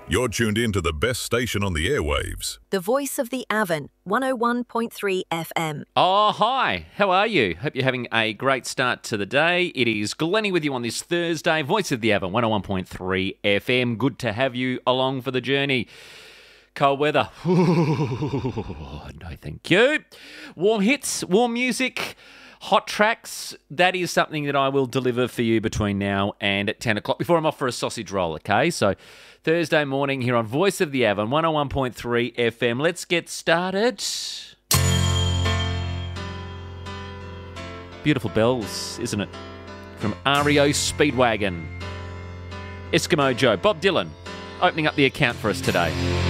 You're tuned in to the best station on the airwaves. The voice of the Avon, 101.3 FM. Oh, hi. How are you? Hope you're having a great start to the day. It is Glennie with you on this Thursday. Voice of the Avon, 101.3 FM. Good to have you along for the journey. Cold weather. No, thank you. Warm hits, warm music, hot tracks. That is something that I will deliver for you between now and at 10 o'clock before I'm off for a sausage roll, okay? So Thursday morning here on Voice of the Avon, 101.3 FM. Let's get started. Beautiful bells, isn't it? From REO Speedwagon. Eskimo Joe, Bob Dylan, opening up the account for us today.